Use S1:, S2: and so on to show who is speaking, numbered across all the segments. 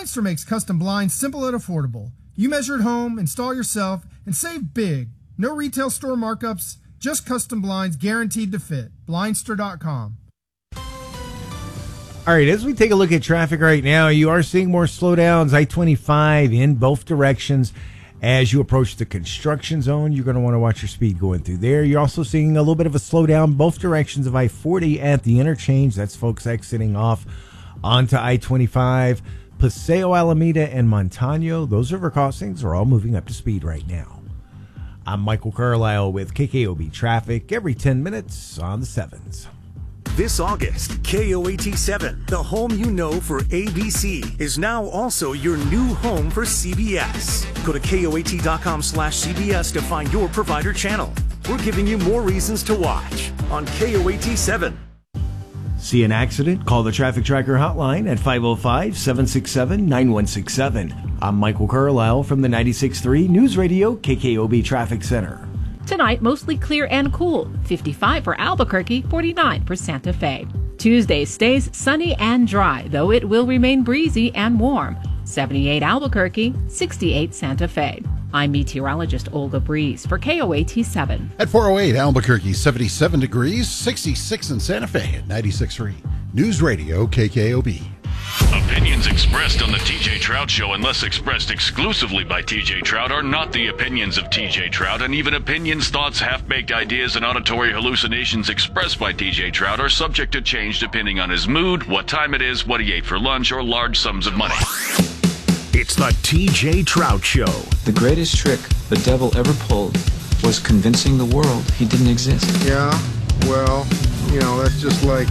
S1: Blindster makes custom blinds simple and affordable. You measure at home, install yourself, and save big. No retail store markups, just custom blinds guaranteed to fit. Blindster.com.
S2: All right, as we take a look at traffic right now, you are seeing more slowdowns, I-25 in both directions. As you approach the construction zone, you're going to want to watch your speed going through there. You're also seeing a little bit of a slowdown both directions of I-40 at the interchange. That's folks exiting off onto I-25. Paseo, Alameda, and Montano, those river crossings are all moving up to speed right now. I'm Michael Carlisle with KKOB Traffic every 10 minutes on the 7s.
S3: This August, KOAT7, the home you know for ABC, is now also your new home for CBS. Go to KOAT.com/CBS to find your provider channel. We're giving you more reasons to watch on KOAT7.
S4: See an accident? Call the Traffic Tracker hotline at 505-767-9167. I'm Michael Carlisle from the 96.3 News Radio KKOB Traffic Center.
S5: Tonight, mostly clear and cool. 55 for Albuquerque, 49 for Santa Fe. Tuesday stays sunny and dry, though it will remain breezy and warm. 78 Albuquerque, 68 Santa Fe. I'm meteorologist Olga Breeze for KOAT7.
S6: At 408 Albuquerque, 77 degrees, 66 in Santa Fe at 96.3. News Radio KKOB.
S7: Opinions expressed on the TJ Trout Show, unless expressed exclusively by TJ Trout, are not the opinions of TJ Trout, and even opinions, thoughts, half-baked ideas, and auditory hallucinations expressed by TJ Trout are subject to change depending on his mood, what time it is, what he ate for lunch, or large sums of money.
S3: It's the TJ Trout Show.
S8: The greatest trick the devil ever pulled was convincing the world he didn't exist.
S9: Yeah, well, that's just like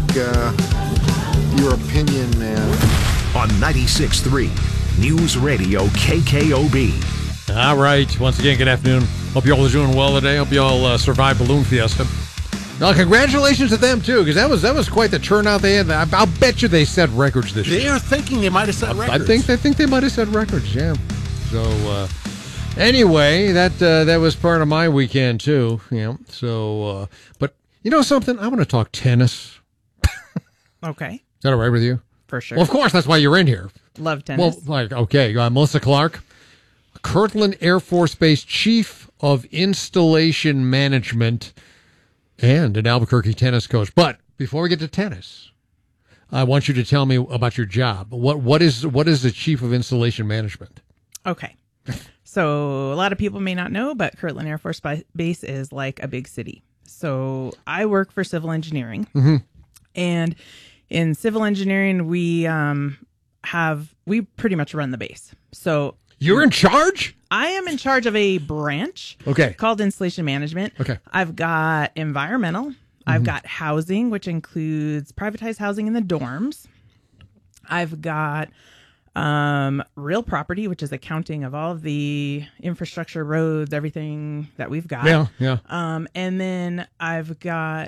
S9: your opinion, man.
S3: On 96.3 News Radio KKOB.
S10: All right. Once again, good afternoon. Hope you all are doing well today. Hope you all survived Balloon Fiesta. Now, congratulations to them, too, because that was quite the turnout they had. I'll bet you they set records this year.
S6: They are thinking they might have set records.
S10: I think they might have set records, yeah. So, anyway, that was part of my weekend, too. So, but you know something? I want to talk tennis.
S11: Okay.
S10: Is that all right with you?
S11: For sure.
S10: Well, of course, that's why you're in here.
S11: Love tennis.
S10: Well, okay. Melissa Clark, Kirtland Air Force Base Chief of Installation Management and an Albuquerque tennis coach. But before we get to tennis, I want you to tell me about your job. What is the Chief of Installation Management?
S11: Okay. So a lot of people may not know, but Kirtland Air Force Base is like a big city. So I work for civil engineering.
S10: Mm-hmm.
S11: And in civil engineering, we pretty much run the base. So
S10: you're in charge?
S11: I am in charge of a branch called installation management.
S10: Okay.
S11: I've got environmental. Mm-hmm. I've got housing, which includes privatized housing in the dorms. I've got real property, which is accounting of all of the infrastructure, roads, everything that we've got.
S10: Yeah.
S11: And then I've got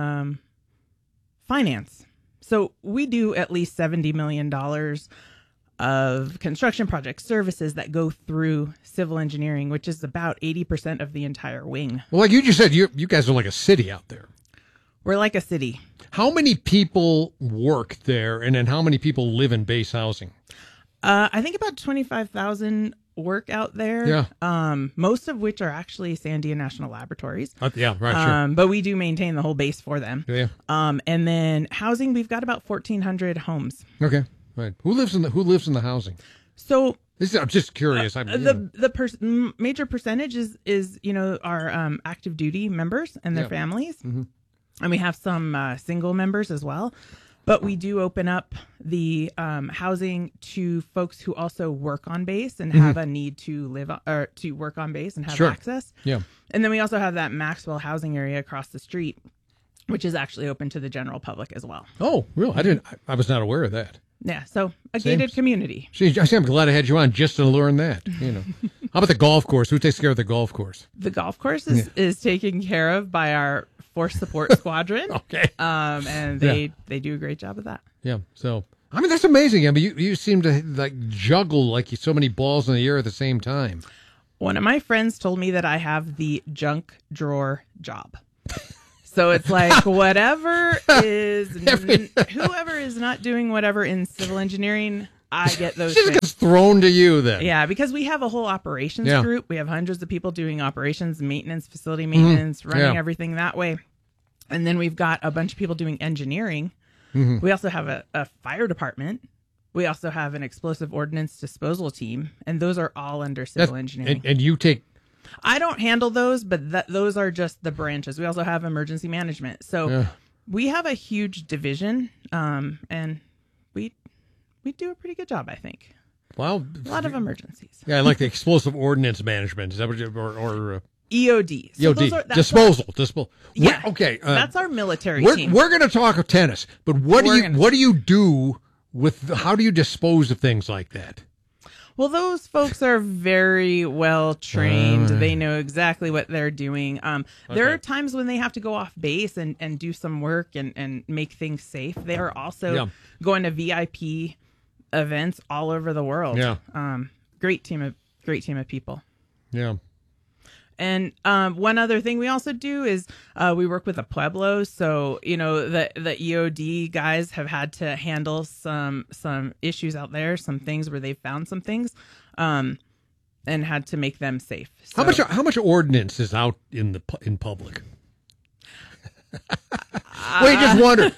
S11: finance. So we do at least $70 million of construction project services that go through civil engineering, which is about 80% of the entire wing.
S10: Well, like you just said, you guys are like a city out there.
S11: We're like a city.
S10: How many people work there, and then how many people live in base housing?
S11: I think about 25,000 work out there.
S10: Yeah.
S11: Most of which are actually Sandia National Laboratories.
S10: Yeah, right, sure.
S11: But we do maintain the whole base for them.
S10: Yeah.
S11: And then housing, we've got about 1,400 homes.
S10: Okay, right. Who lives in the housing?
S11: So
S10: I'm just curious.
S11: Major percentage is our active duty members and their families,
S10: mm-hmm.
S11: and we have some single members as well. But we do open up the housing to folks who also work on base and have a need to live or to work on base and have access.
S10: Yeah.
S11: And then we also have that Maxwell housing area across the street, which is actually open to the general public as well.
S10: Oh, really? I was not aware of that.
S11: Yeah. So a gated community.
S10: See, I'm glad I had you on just to learn that. How about the golf course? Who takes care of the golf course?
S11: The golf course is taken care of by our Force Support Squadron.
S10: Okay.
S11: And they do a great job of that.
S10: Yeah. So, that's amazing. You seem to juggle like so many balls in the air at the same time.
S11: One of my friends told me that I have the junk drawer job. So it's like whoever is not doing whatever in civil engineering, I get those
S10: Just
S11: things.
S10: gets thrown to you then.
S11: Yeah, because we have a whole operations
S10: Yeah.
S11: group. We have hundreds of people doing operations, maintenance, facility maintenance, running
S10: Yeah.
S11: everything that way. And then we've got a bunch of people doing engineering.
S10: Mhm.
S11: We also have a fire department. We also have an explosive ordnance disposal team. And those are all under civil engineering.
S10: And you take...
S11: I don't handle those, but those are just the branches. We also have emergency management. So
S10: Yeah.
S11: we have a huge division, and we do a pretty good job, I think.
S10: Well,
S11: A lot of emergencies.
S10: yeah, I like the explosive ordnance management. Is that what you... Or
S11: EOD. So
S10: EOD.
S11: those are- that's
S10: Disposal.
S11: Yeah.
S10: Okay.
S11: That's our military
S10: We're
S11: team.
S10: going to talk of tennis, but what do you do with... How do you dispose of things like that?
S11: Well, those folks are very well trained. They know exactly what they're doing. There are times when they have to go off base and do some work and make things safe. They are also going to VIP events all over the world.
S10: Yeah.
S11: Great team of people.
S10: Yeah.
S11: And one other thing we also do is we work with the Pueblos. So, you know, the EOD guys have had to handle some issues out there, some things where they found some things and had to make them safe. So,
S10: How much ordnance is out in public? Wait, just wonder.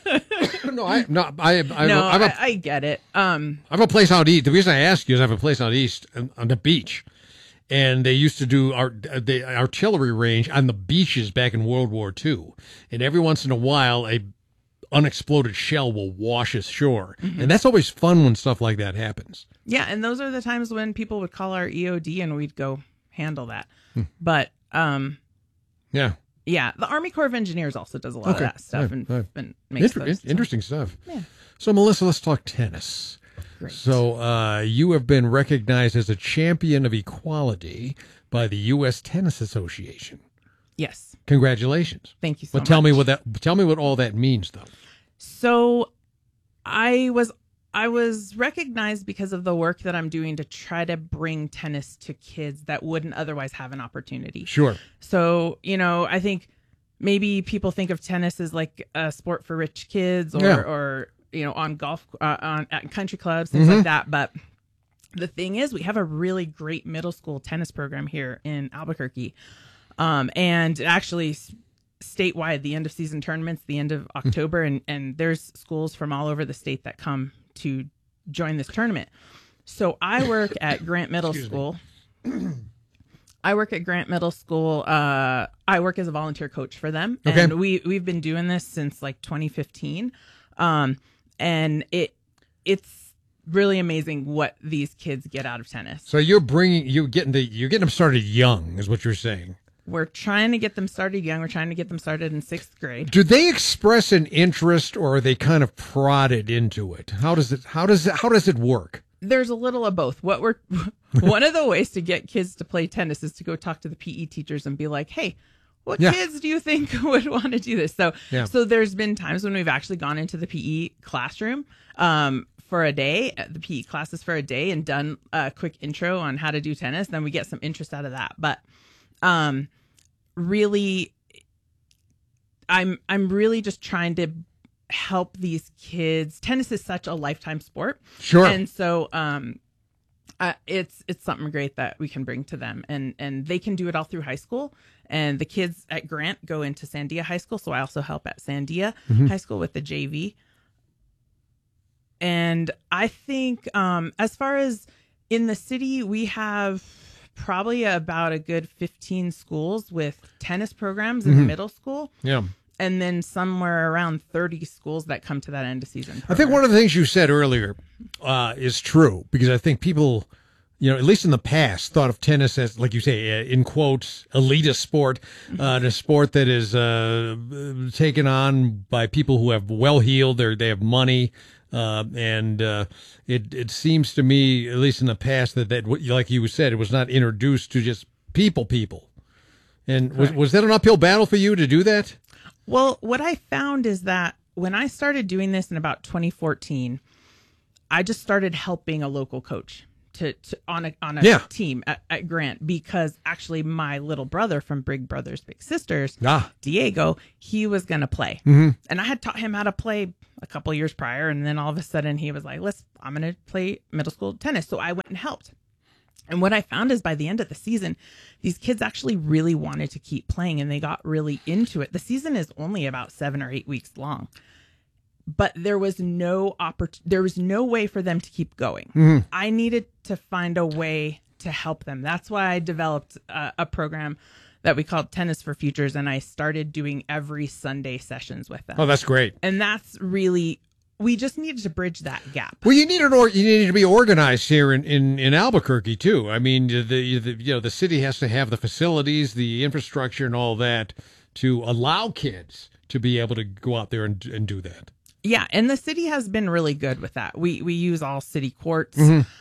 S11: I get it.
S10: I have a place out east. The reason I ask you is I have a place out east on the beach. And they used to do the artillery range on the beaches back in World War II. And every once in a while, a unexploded shell will wash ashore.
S11: Mm-hmm.
S10: And that's always fun when stuff like that happens.
S11: Yeah, and those are the times when people would call our EOD and we'd go handle that. But
S10: yeah,
S11: the Army Corps of Engineers also does a lot of that stuff and makes those.
S10: Interesting stuff.
S11: Yeah.
S10: So, Melissa, let's talk tennis.
S11: Great.
S10: So you have been recognized as a champion of equality by the U.S. Tennis Association.
S11: Yes.
S10: Congratulations.
S11: Thank you so
S10: much. Tell me what all that means, though.
S11: So I was recognized because of the work that I'm doing to try to bring tennis to kids that wouldn't otherwise have an opportunity.
S10: Sure.
S11: So, you know, I think maybe people think of tennis as like a sport for rich kids or you know, on golf, at country clubs, things like that. But the thing is, we have a really great middle school tennis program here in Albuquerque. And actually statewide, the end of season tournaments, the end of October, and there's schools from all over the state that come to join this tournament. So I work at Grant Middle School. I work at Grant Middle School. I work as a volunteer coach for them.
S10: Okay.
S11: And we've been doing this since like 2015. And it's really amazing what these kids get out of tennis.
S10: So you're getting them started young, is what you're saying.
S11: We're trying to get them started young. We're trying to get them started in 6th grade.
S10: Do they express an interest, or are they kind of prodded into it? How does it work?
S11: There's a little of both. One of the ways to get kids to play tennis is to go talk to the PE teachers and be like, "Hey, what kids do you think would want to do this?" So there's been times when we've actually gone into the PE classroom for a day, the PE classes for a day, and done a quick intro on how to do tennis. Then we get some interest out of that. But really, I'm really just trying to help these kids. Tennis is such a lifetime sport.
S10: Sure.
S11: And so it's something great that we can bring to them, and they can do it all through high school. And the kids at Grant go into Sandia High School, so I also help at Sandia High School with the JV. And I think as far as in the city, we have probably about a good 15 schools with tennis programs in the middle school.
S10: Yeah.
S11: And then somewhere around 30 schools that come to that end of season program.
S10: I think one of the things you said earlier is true, because I think people, at least in the past, thought of tennis as, like you say, in quotes, elitist sport, a sport that is taken on by people who have well-heeled, they have money. And it seems to me, at least in the past, that like you said, it was not introduced to just people. And was that an uphill battle for you to do that?
S11: Well, what I found is that when I started doing this in about 2014, I just started helping a local coach on a team at Grant, because actually my little brother from Big Brothers Big Sisters, Diego, he was going to play. And I had taught him how to play a couple years prior, and then all of a sudden he was like, I'm going to play middle school tennis. So I went and helped. And what I found is by the end of the season, these kids actually really wanted to keep playing, and they got really into it. The season is only about 7 or 8 weeks long, but there was no way for them to keep going. I needed to find a way to help them. That's why I developed a program that we called Tennis for Futures, and I started doing every Sunday sessions with them.
S10: Oh, that's great.
S11: And that's really, we just needed to bridge that gap.
S10: Well, you needed to be organized here in Albuquerque too. I mean, the city has to have the facilities, the infrastructure, and all that to allow kids to be able to go out there and do that.
S11: Yeah, and the city has been really good with that. We use all city courts.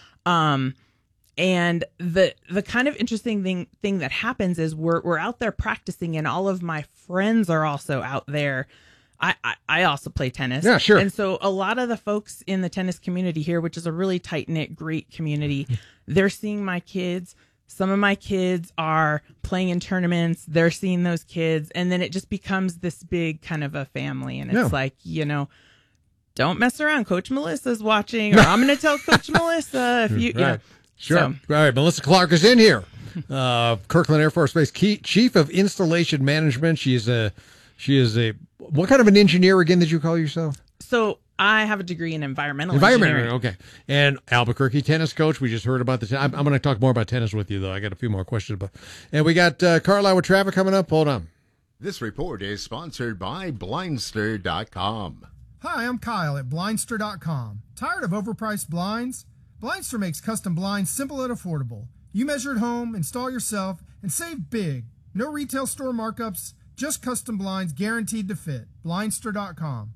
S11: And the kind of interesting thing that happens is we're out there practicing, and all of my friends are also out there. I also play tennis.
S10: Yeah, sure.
S11: And so a lot of the folks in the tennis community here, which is a really tight-knit, great community, they're seeing my kids. Some of my kids are playing in tournaments. They're seeing those kids. And then it just becomes this big kind of a family. And it's like, don't mess around. Coach Melissa's watching, or I'm going to tell Coach Melissa if you,
S10: right. Sure. So, all right. Melissa Clark is in here. Kirkland Air Force Base Chief of Installation Management. She is a, what kind of an engineer again did you call yourself?
S11: So I have a degree in environmental engineering.
S10: Okay. And Albuquerque tennis coach. We just heard about the I'm going to talk more about tennis with you, though. I got a few more questions about. And we got Carlisle with traffic coming up. Hold on.
S6: This report is sponsored by Blindster.com.
S1: Hi, I'm Kyle at Blindster.com. Tired of overpriced blinds? Blindster makes custom blinds simple and affordable. You measure at home, install yourself, and save big. No retail store markups, just custom blinds guaranteed to fit. Blindster.com.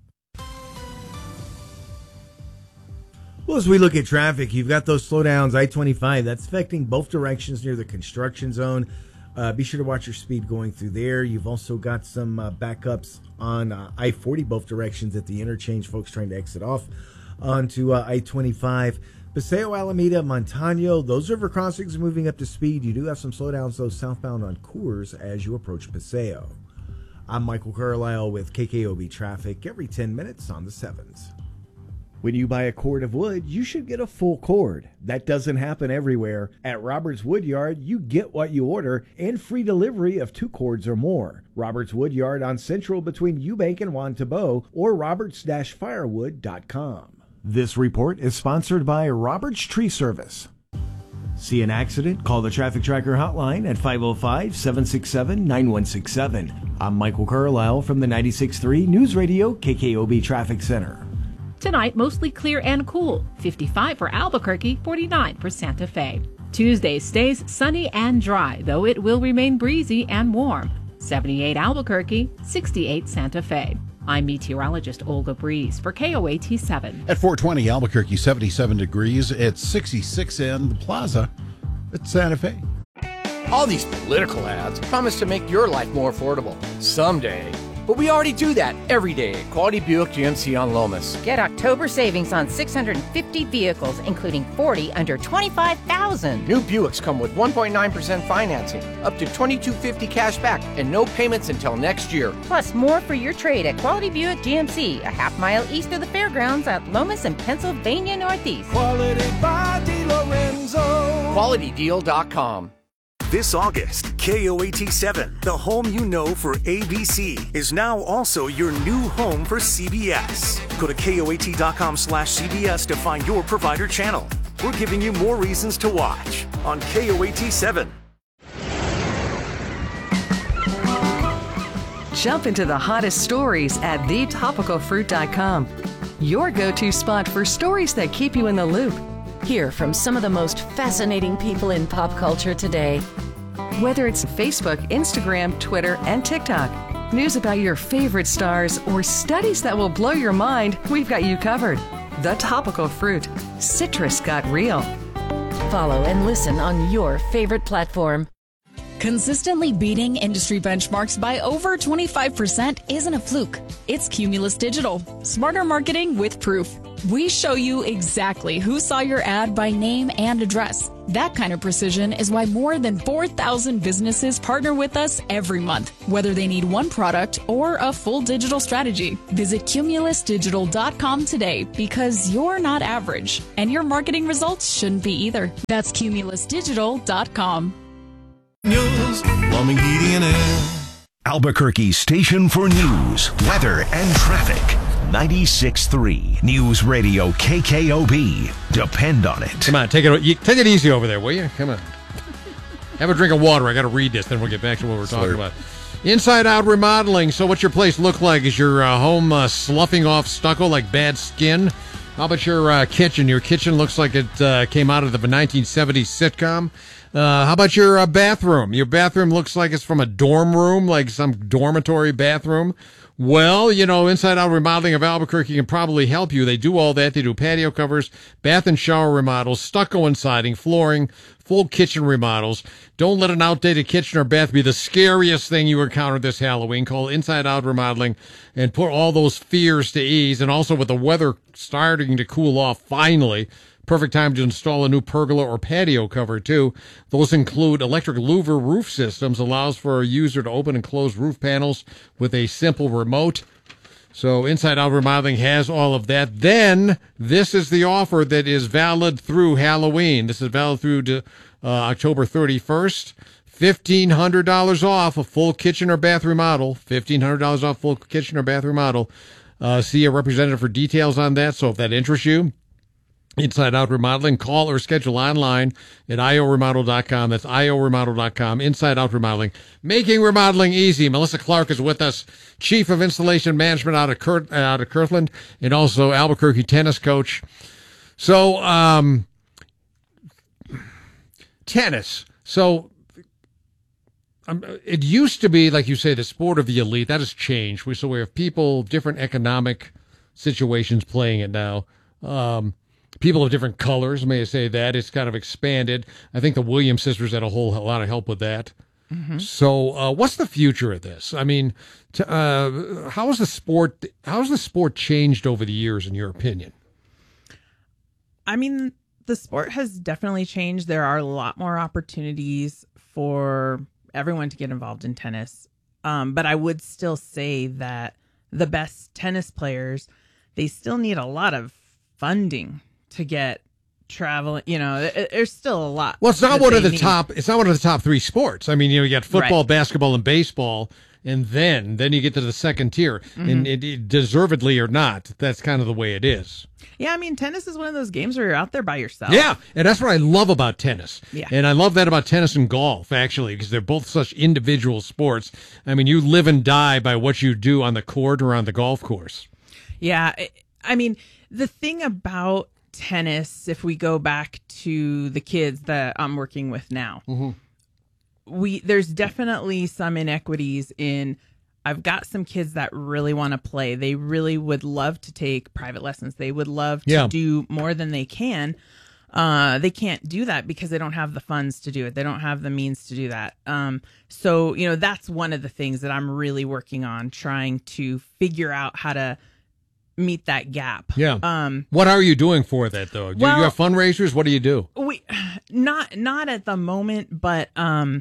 S2: Well, as we look at traffic, you've got those slowdowns, I-25. That's affecting both directions near the construction zone. Be sure to watch your speed going through there. You've also got some backups on I-40, both directions at the interchange. Folks trying to exit off onto I-25. Paseo, Alameda, Montano, those river crossings are moving up to speed. You do have some slowdowns, though, southbound on Coors as you approach Paseo. I'm Michael Carlisle with KKOB Traffic every 10 minutes on the 7s. When you buy a cord of wood, you should get a full cord. That doesn't happen everywhere. At Roberts Woodyard, you get what you order and free delivery of 2 cords or more. Roberts Woodyard on Central between Eubank and Juan Tabo, or roberts-firewood.com. This report is sponsored by Roberts Tree Service. See an accident? Call the Traffic Tracker hotline at 505-767-9167. I'm Michael Carlisle from the 96.3 News Radio KKOB Traffic Center.
S5: Tonight, mostly clear and cool. 55 for Albuquerque, 49 for Santa Fe. Tuesday stays sunny and dry, though it will remain breezy and warm. 78 Albuquerque, 68 Santa Fe. I'm meteorologist Olga Breeze for KOAT7.
S6: At 420 Albuquerque, 77 degrees. It's 66 in the plaza at Santa Fe.
S12: All these political ads promise to make your life more affordable. Someday. But we already do that every day at Quality Buick GMC on Lomas.
S13: Get October savings on 650 vehicles, including 40 under $25,000.
S12: New Buicks come with 1.9% financing, up to $2,250 cash back, and no payments until next year.
S13: Plus more for your trade at Quality Buick GMC, a half-mile east of the fairgrounds at Lomas and Pennsylvania Northeast.
S14: Quality by DiLorenzo.
S12: QualityDeal.com.
S3: This August, KOAT7, the home you know for ABC, is now also your new home for CBS. Go to KOAT.com/CBS to find your provider channel. We're giving you more reasons to watch on KOAT7.
S15: Jump into the hottest stories at thetopicalfruit.com. Your go-to spot for stories that keep you in the loop.
S16: Hear from some of the most fascinating people in pop culture today.
S15: Whether it's Facebook, Instagram, Twitter, and TikTok, news about your favorite stars, or studies that will blow your mind, we've got you covered. The Topical Fruit. Citrus got real.
S16: Follow and listen on your favorite platform.
S17: Consistently beating industry benchmarks by over 25% isn't a fluke. It's Cumulus Digital. Smarter marketing with proof. We show you exactly who saw your ad by name and address. That kind of precision is why more than 4,000 businesses partner with us every month, whether they need one product or a full digital strategy. Visit cumulusdigital.com today because you're not average, and your marketing results shouldn't be either. That's cumulusdigital.com.
S14: News, plumbing, heating, and air.
S18: Albuquerque's station for news, weather, and traffic. 96.3 News Radio KKOB. Depend on it.
S10: Come on, take it easy over there, will you? Come on. Have a drink of water. I got to read this, then we'll get back to what we're talking about. Inside Out Remodeling. So what's your place look like? Is your home sloughing off stucco like bad skin? How about your kitchen? Your kitchen looks like it came out of the 1970s sitcom. How about your bathroom? Your bathroom looks like it's from a dorm room, like some dormitory bathroom. Well, Inside Out Remodeling of Albuquerque can probably help you. They do all that. They do patio covers, bath and shower remodels, stucco and siding, flooring, full kitchen remodels. Don't let an outdated kitchen or bath be the scariest thing you encounter this Halloween. Call Inside Out Remodeling and put all those fears to ease. And also with the weather starting to cool off finally, perfect time to install a new pergola or patio cover, too. Those include electric louver roof systems, allows for a user to open and close roof panels with a simple remote. So Inside Out Remodeling has all of that. Then this is the offer that is valid through Halloween. This is valid through to, October 31st. $1,500 off a full kitchen or bath remodel. $1,500 off full kitchen or bath remodel. See a representative for details on that. So if that interests you, Inside Out Remodeling, call or schedule online at ioremodel.com. That's ioremodel.com. Inside Out Remodeling, making remodeling easy. Melissa Clark is with us, Chief of Installation Management out of Kirtland, and also Albuquerque tennis coach. So, tennis. So, it used to be, like you say, the sport of the elite. That has changed. So we have people, different economic situations playing it now. People of different colors, may I say that. It's kind of expanded. I think the Williams sisters had a lot of help with that. Mm-hmm. So what's the future of this? I mean, how has the sport changed over the years, in your opinion?
S11: I mean, the sport has definitely changed. There are a lot more opportunities for everyone to get involved in tennis. But I would still say that the best tennis players, they still need a lot of funding to get traveling. There's still a lot.
S10: Well, it's not one of the top. It's not one of the top three sports. I mean, you got football, right, basketball, and baseball, and then you get to the second tier, mm-hmm. and it deservedly or not, that's kind of the way it is.
S11: Yeah, I mean, tennis is one of those games where you're out there by yourself.
S10: Yeah, and that's what I love about tennis.
S11: Yeah,
S10: and I love that about tennis and golf, actually, because they're both such individual sports. I mean, you live and die by what you do on the court or on the golf course.
S11: Yeah, I mean, the thing about tennis, if we go back to the kids that I'm working with now, mm-hmm. There's definitely some inequities in, I've got some kids that really want to play. They really would love to take private lessons. They would love to do more than they can. They can't do that because they don't have the funds to do it. They don't have the means to do that. So, that's one of the things that I'm really working on, trying to figure out how to meet that gap.
S10: Yeah. What are you doing for that, though? Do you have fundraisers? What do you do?
S11: We not at the moment, but I'm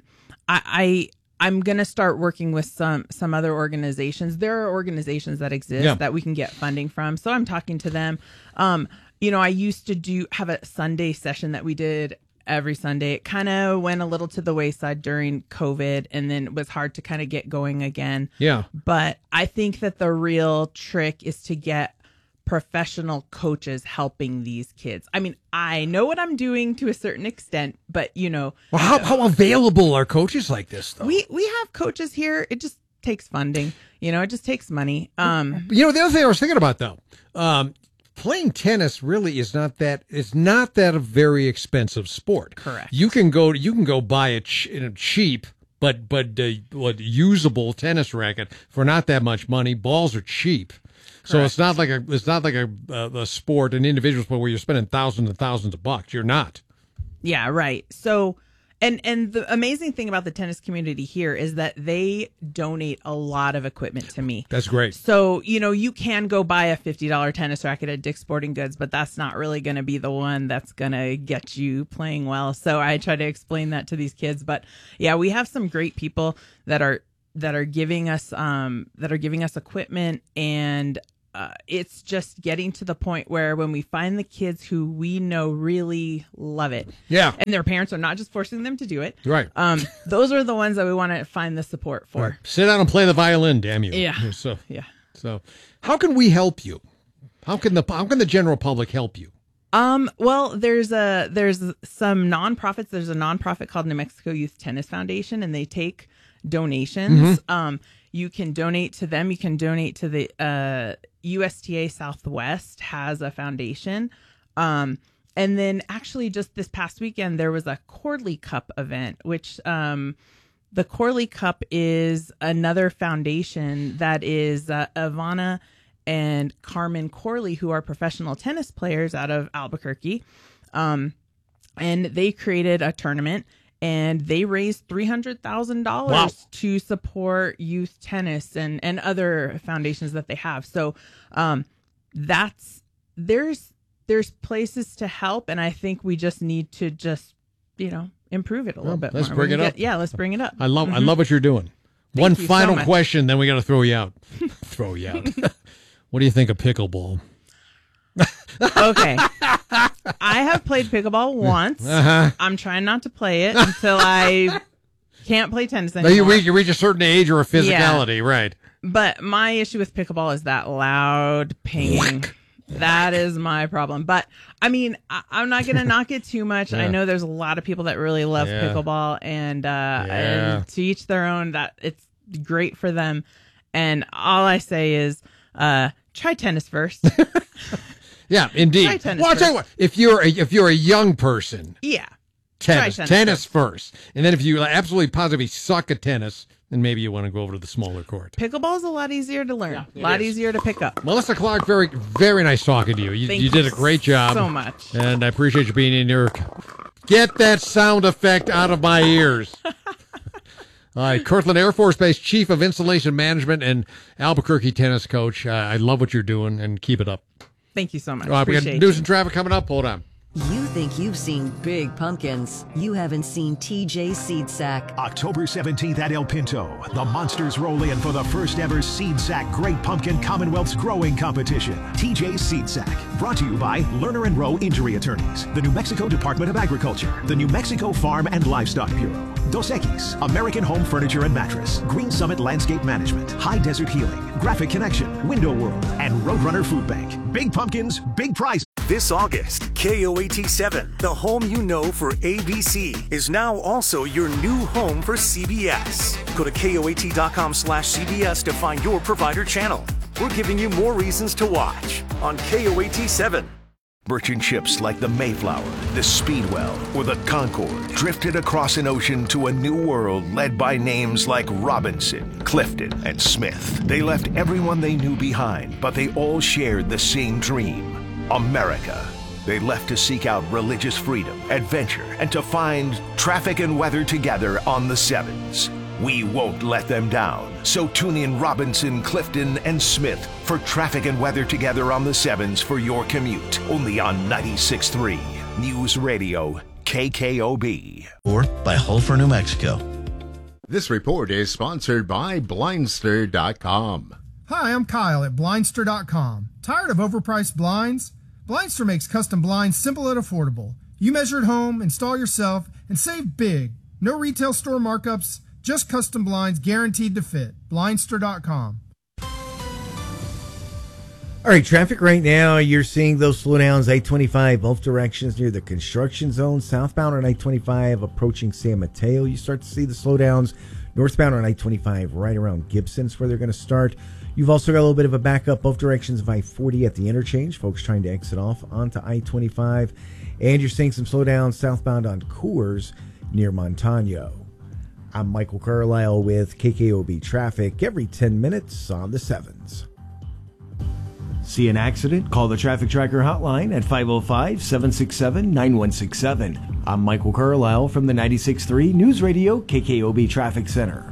S11: going to start working with some other organizations. There are organizations that exist that we can get funding from. So I'm talking to them. I used to have a Sunday session that we did every Sunday. It kind of went a little to the wayside during COVID, and then it was hard to kind of get going again.
S10: Yeah.
S11: But I think that the real trick is to get professional coaches helping these kids. I mean, I know what I'm doing to a certain extent, but
S10: Well, how available are coaches like this, though?
S11: We have coaches here. It just takes funding. It just takes money.
S10: The other thing I was thinking about, though, playing tennis really is not that a very expensive sport.
S11: Correct.
S10: You can go buy a cheap but usable tennis racket for not that much money. Balls are cheap. Correct. So it's not like a sport, an individual sport where you're spending thousands and thousands of bucks. You're not.
S11: Yeah, right. So And the amazing thing about the tennis community here is that they donate a lot of equipment to me.
S10: That's great.
S11: So, you can go buy a $50 tennis racket at Dick's Sporting Goods, but that's not really going to be the one that's going to get you playing well. So I try to explain that to these kids. But yeah, we have some great people that are giving us equipment, and it's just getting to the point where when we find the kids who we know really love it, and their parents are not just forcing them to do it,
S10: right?
S11: Those are the ones that we want to find the support for.
S10: Right. Sit down and play the violin, damn you!
S11: Yeah.
S10: So, how can we help you? How can the general public help you?
S11: Well, there's some nonprofits. There's a nonprofit called New Mexico Youth Tennis Foundation, and they take donations. You can donate to them. You can donate to the USTA Southwest has a foundation. And then actually just this past weekend, there was a Corley Cup event, which the Corley Cup is another foundation that is Ivana and Carmen Corley, who are professional tennis players out of Albuquerque. And they created a tournament, and they raised $300,000 to support youth tennis and other foundations that they have. So there's places to help, and I think we just need to improve it a little bit
S10: let's
S11: more.
S10: Bring it up.
S11: Yeah, let's bring it up.
S10: I love what you're doing. One final question, then we got to throw you out. Throw you out. What do you think of pickleball?
S11: Okay. I have played pickleball once. I'm trying not to play it until I can't play tennis anymore.
S10: You reach a certain age or a physicality, right?
S11: But my issue with pickleball is that loud ping. That is my problem. But I mean, I'm not going to knock it too much. I know there's a lot of people that really love pickleball, and to each their own. That it's great for them. And all I say is, try tennis first.
S10: Yeah, indeed. Well, I'll tell you what. If you're a young person, tennis first, and then if you absolutely positively suck at tennis, then maybe you want to go over to the smaller court.
S11: Pickleball is a lot easier to learn, a lot easier to pick up.
S10: Melissa Clark, very, very nice talking to you. You did a great job
S11: so much,
S10: and I appreciate you being in here. Get that sound effect out of my ears. All right, Kirtland Air Force Base Chief of Installation Management and Albuquerque tennis coach. I love what you're doing, and keep it up.
S11: Thank you so much.
S10: All right, we got news and traffic coming up. Hold on.
S19: You think you've seen big pumpkins. You haven't seen TJ Seed Sack.
S18: October 17th at El Pinto, the Monsters roll in for the first ever Seed Sack Great Pumpkin Commonwealth's Growing Competition. TJ Seed Sack, brought to you by Lerner and Rowe Injury Attorneys, the New Mexico Department of Agriculture, the New Mexico Farm and Livestock Bureau, Dos Equis, American Home Furniture and Mattress, Green Summit Landscape Management, High Desert Healing, Graphic Connection, Window World, and Roadrunner Food Bank. Big pumpkins, big prize.
S3: This August, KOAT7, the home you know for ABC, is now also your new home for CBS. Go to KOAT.com/CBS to find your provider channel. We're giving you more reasons to watch on KOAT7.
S18: Merchant ships like the Mayflower, the Speedwell, or the Concorde drifted across an ocean to a new world led by names like Robinson, Clifton, and Smith. They left everyone they knew behind, but they all shared the same dream. America. They left to seek out religious freedom, adventure, and to find traffic and weather together on the Sevens. We won't let them down. So tune in Robinson, Clifton, and Smith for traffic and weather together on the Sevens for your commute. Only on 96.3 News Radio KKOB.
S20: Or by Hull for New Mexico.
S21: This report is sponsored by Blindster.com.
S1: Hi, I'm Kyle at Blindster.com. Tired of overpriced blinds? Blindster makes custom blinds simple and affordable. You measure at home, install yourself, and save big. No retail store markups, just custom blinds guaranteed to fit. Blindster.com.
S2: All right, traffic right now, you're seeing those slowdowns, I-25, both directions near the construction zone. Southbound on I-25 approaching San Mateo. You start to see the slowdowns northbound on I-25 right around Gibson's where they're going to start. You've also got a little bit of a backup both directions of I-40 at the interchange. Folks trying to exit off onto I-25. And you're seeing some slowdowns southbound on Coors near Montano. I'm Michael Carlisle with KKOB Traffic every 10 minutes on the Sevens. See an accident? Call the Traffic Tracker hotline at 505-767-9167. I'm Michael Carlisle from the 96.3 News Radio KKOB Traffic Center.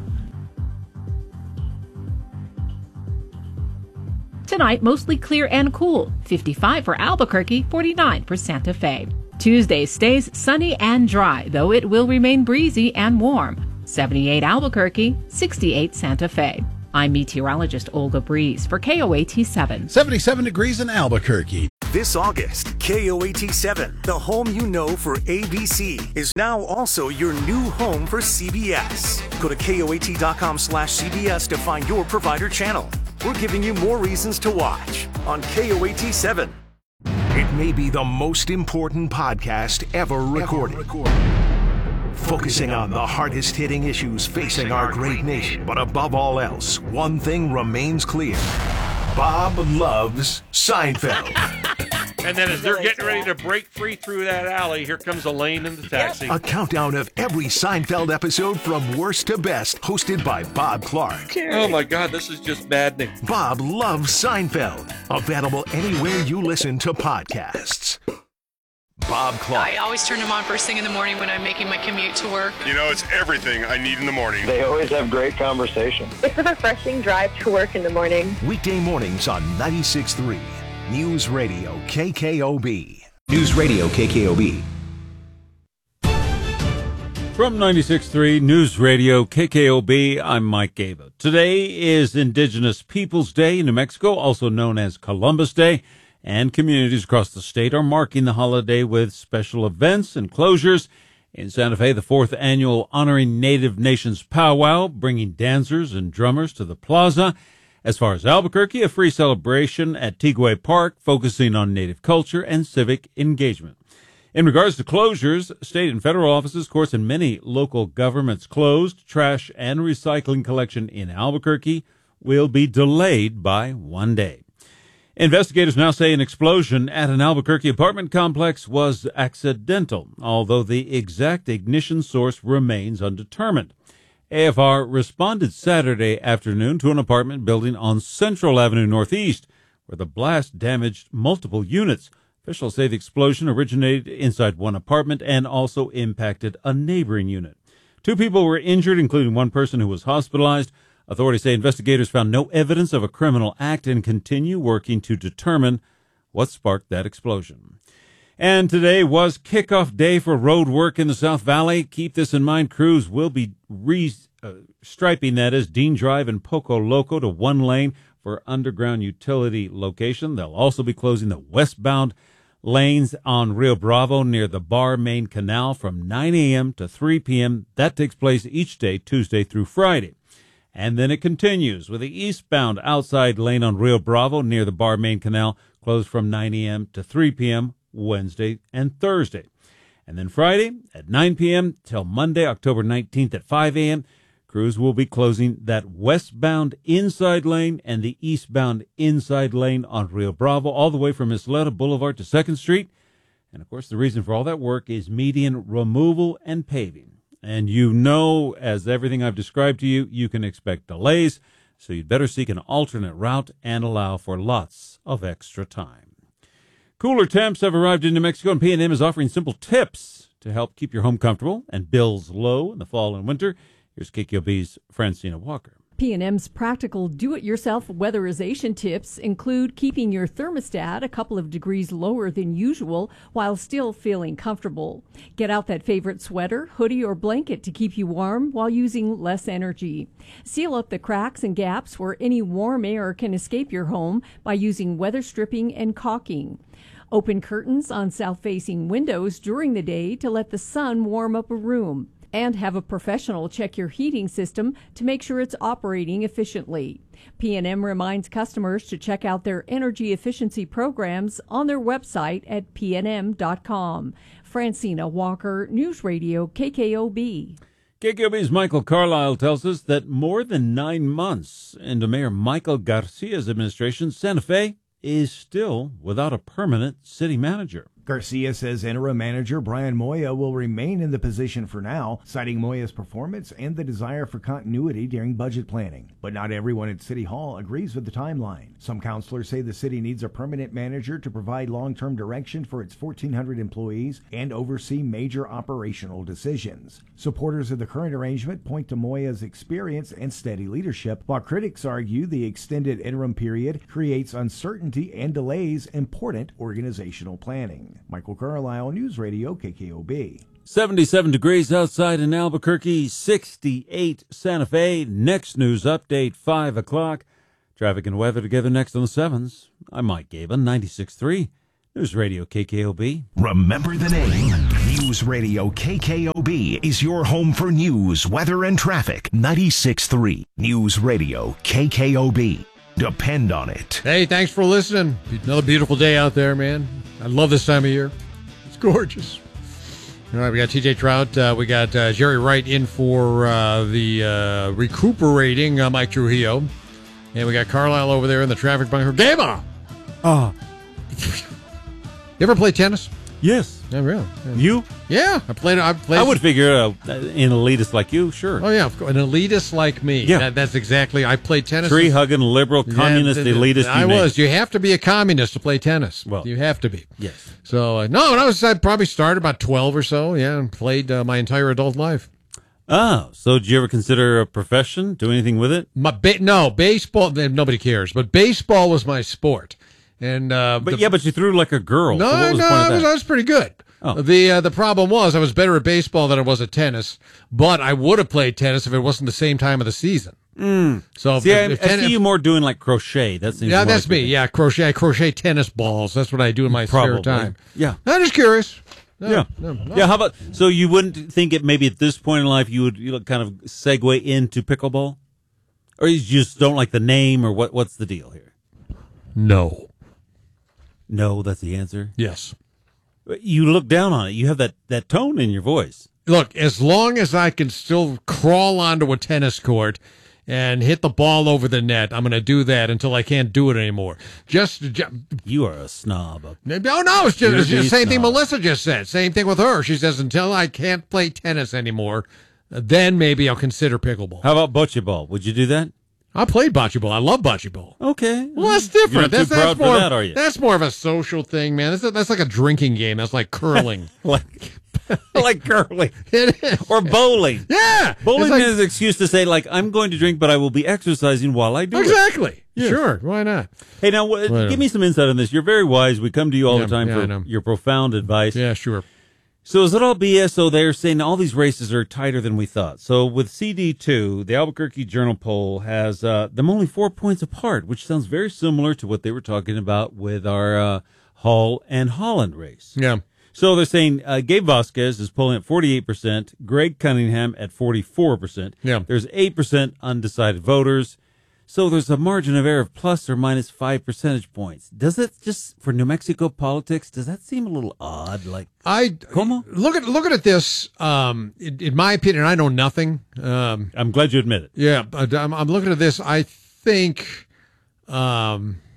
S5: Tonight, mostly clear and cool. 55 for Albuquerque, 49 for Santa Fe. Tuesday stays sunny and dry, though it will remain breezy and warm. 78 Albuquerque, 68 Santa Fe. I'm meteorologist Olga Breeze for KOAT7.
S6: 77 degrees in Albuquerque.
S3: This August, KOAT7, the home you know for ABC, is now also your new home for CBS. Go to KOAT.com/CBS to find your provider channel. We're giving you more reasons to watch on KOAT7.
S18: It may be the most important podcast ever recorded. Focusing on the hardest-hitting issues facing our great nation. But above all else, one thing remains clear. Bob loves Seinfeld.
S4: And then as they're getting ready to break free through that alley, here comes Elaine in the taxi.
S18: A countdown of every Seinfeld episode from worst to best, hosted by Bob Clark.
S4: Oh my God, this is just maddening.
S18: Bob loves Seinfeld. Available anywhere you listen to podcasts. Bob Clark.
S22: I always turn them on first thing in the morning when I'm making my commute to work.
S23: You know, it's everything I need in the morning.
S24: They always have great conversation.
S25: It's a refreshing drive to work in the morning.
S18: Weekday mornings on 96.3 News Radio KKOB.
S26: News Radio KKOB.
S27: From 96.3 News Radio KKOB, I'm Mike Gava. Today is Indigenous Peoples Day in New Mexico, also known as Columbus Day, and communities across the state are marking the holiday with special events and closures. In Santa Fe, the 4th annual Honoring Native Nations Powwow, bringing dancers and drummers to the plaza. As far as Albuquerque, a free celebration at Tigway Park, focusing on Native culture and civic engagement. In regards to closures, state and federal offices, courts, and many local governments closed. Trash and recycling collection in Albuquerque will be delayed by 1 day. Investigators now say an explosion at an Albuquerque apartment complex was accidental, although the exact ignition source remains undetermined. AFR responded Saturday afternoon to an apartment building on Central Avenue Northeast, where the blast damaged multiple units. Officials say the explosion originated inside one apartment and also impacted a neighboring unit. 2 people were injured, including one person who was hospitalized. Authorities say investigators found no evidence of a criminal act and continue working to determine what sparked that explosion. And today was kickoff day for road work in the South Valley. Keep this in mind. Crews will be striping, that is, Dean Drive and Poco Loco to 1 lane for underground utility location. They'll also be closing the westbound lanes on Rio Bravo near the Bar Main Canal from 9 a.m. to 3 p.m. That takes place each day, Tuesday through Friday. And then it continues with the eastbound outside lane on Rio Bravo near the Bar Main Canal, closed from 9 a.m. to 3 p.m. Wednesday and Thursday. And then Friday at 9 p.m. till Monday, October 19th at 5 a.m., crews will be closing that westbound inside lane and the eastbound inside lane on Rio Bravo, all the way from Isleta Boulevard to 2nd Street. And, of course, the reason for all that work is median removal and paving. And you know, as everything I've described to you, you can expect delays, so you'd better seek an alternate route and allow for lots of extra time. Cooler temps have arrived in New Mexico, and P&M is offering simple tips to help keep your home comfortable and bills low in the fall and winter. Here's KQOB's Francina Walker.
S28: P&M's practical do-it-yourself weatherization tips include keeping your thermostat a couple of degrees lower than usual while still feeling comfortable. Get out that favorite sweater, hoodie, or blanket to keep you warm while using less energy. Seal up the cracks and gaps where any warm air can escape your home by using weather stripping and caulking. Open curtains on south-facing windows during the day to let the sun warm up a room. And have a professional check your heating system to make sure it's operating efficiently. P&M reminds customers to check out their energy efficiency programs on their website at pnm.com. Francina Walker, News Radio KKOB.
S27: KKOB's Michael Carlisle tells us that more than 9 months into Mayor Michael Garcia's administration, Santa Fe is still without a permanent city manager.
S2: Garcia says interim manager Brian Moya will remain in the position for now, citing Moya's performance and the desire for continuity during budget planning. But not everyone at City Hall agrees with the timeline. Some councilors say the city needs a permanent manager to provide long-term direction for its 1,400 employees and oversee major operational decisions. Supporters of the current arrangement point to Moya's experience and steady leadership, while critics argue the extended interim period creates uncertainty and delays important organizational planning. Michael Carlisle, News Radio KKOB.
S27: 77 degrees outside in Albuquerque, 68 Santa Fe. Next news update, 5 o'clock. Traffic and weather together next on the 7s. I'm Mike Gabin, 96.3 News Radio KKOB.
S18: Remember the name. News Radio KKOB is your home for news, weather, and traffic. 96.3 News Radio KKOB. Depend on it.
S10: Hey, thanks for listening. Another beautiful day out there, man. I love this time of year. It's gorgeous. All right, we got TJ Trout. We got Jerry Wright in for the recuperating Mike Trujillo. And we got Carlisle over there in the traffic bunker. Gamer!
S27: Oh.
S10: You ever play tennis?
S27: Yes.
S10: Yeah, really? Yeah.
S27: You?
S10: Yeah. I played.
S27: I would figure an elitist like you, sure.
S10: Oh, yeah. Of course. An elitist like me.
S27: Yeah.
S10: That's exactly. I played tennis.
S27: Tree-hugging, liberal, communist, elitist.
S10: I was. You have to be a communist to play tennis.
S27: Well,
S10: you have to be.
S27: Yes.
S10: So, no, when I probably started about 12 or so, yeah, and played my entire adult life.
S27: Oh, so did you ever consider a profession? Do anything with it?
S10: No, baseball, nobody cares, but baseball was my sport. And
S27: but you threw like a girl.
S10: No,
S27: so what was the point of that?
S10: I was pretty good.
S27: Oh.
S10: The problem was I was better at baseball than I was at tennis, but I would have played tennis if it wasn't the same time of the season. So
S27: see, I see you more doing like crochet. That's me.
S10: Yeah, crochet. I crochet tennis balls. That's what I do in my spare time.
S27: Yeah,
S10: I'm just curious.
S27: No. How about so you wouldn't think it maybe at this point in life you would kind of segue into pickleball, or you just don't like the name, or what's the deal here?
S10: No,
S27: that's the answer.
S10: Yes.
S27: You look down on it. You have that tone in your voice.
S10: Look, as long as I can still crawl onto a tennis court and hit the ball over the net, I'm going to do that until I can't do it anymore.
S27: You are a snob.
S10: No, it's just the same thing Melissa just said. Same thing with her. She says, until I can't play tennis anymore, then maybe I'll consider pickleball.
S27: How about bocce ball? Would you do that?
S10: I played bocce ball. I love bocce ball.
S27: Okay.
S10: Well, that's different.
S27: You're not too proud for that, are you?
S10: That's more of a social thing, man. That's like a drinking game. That's like curling.
S27: like curling.
S10: It is.
S27: Or bowling.
S10: Yeah.
S27: Bowling is an excuse to say, like, I'm going to drink, but I will be exercising while I do it.
S10: Exactly. Yeah. Sure. Why not?
S27: Hey, now, give me some insight on this. You're very wise. We come to you all the time for your profound advice.
S10: Yeah, sure.
S27: So is it all BS? So they're saying all these races are tighter than we thought. So with CD2, the Albuquerque Journal poll has them only 4 points apart, which sounds very similar to what they were talking about with our Hall and Holland race.
S10: Yeah.
S27: So they're saying Gabe Vasquez is polling at 48%, Greg Cunningham at 44%.
S10: Yeah.
S27: There's 8% undecided voters. So there's a margin of error of plus or minus 5 percentage points. Does it just for New Mexico politics? Does that seem a little odd? Like,
S10: ¿Cómo? Looking at this, in my opinion, I know nothing.
S27: I'm glad you admit it.
S10: Yeah, but I'm looking at this. I think, I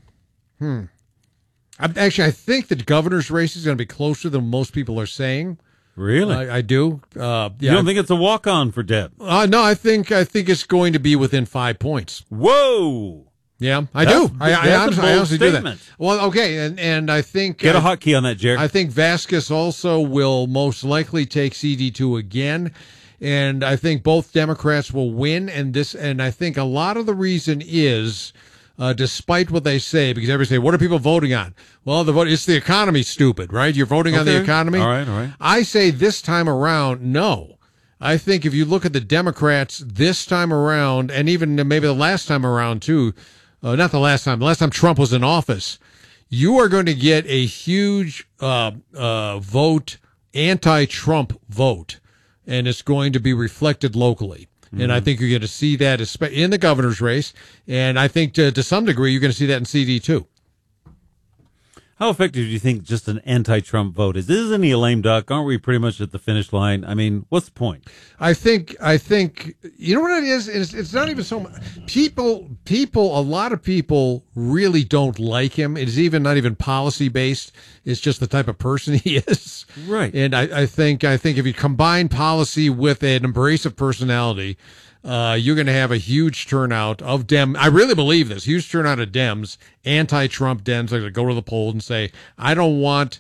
S10: think the governor's race is going to be closer than most people are saying.
S27: Really?
S10: I do.
S27: You don't think it's a walk-on for Deb?
S10: No, I think it's going to be within 5 points.
S27: Whoa!
S10: Yeah, I do. I honestly do that. Well, okay, and I think
S27: get a hotkey on that, Jared.
S10: I think Vasquez also will most likely take CD2 again, and I think both Democrats will win. And I think a lot of the reason is. Despite what they say, because everybody say, what are people voting on? Well, it's the economy, stupid, right? You're voting on the economy?
S27: All right.
S10: I say this time around, no. I think if you look at the Democrats this time around, and even maybe the last time around too, not the last time Trump was in office, you are going to get a huge vote, anti-Trump vote, and it's going to be reflected locally. And I think you're going to see that in the governor's race. And I think to some degree, you're going to see that in CD2.
S27: How effective do you think just an anti-Trump vote is? This isn't he a lame duck? Aren't we pretty much at the finish line? I mean, what's the point?
S10: I think, you know what it is? It's not even so much. A lot of people really don't like him. It's even not even policy based. It's just the type of person he is.
S27: Right.
S10: And I think if you combine policy with an abrasive personality, you're going to have a huge turnout of I really believe this, huge turnout of Dems, anti-Trump Dems, are going to go to the polls and say, I don't want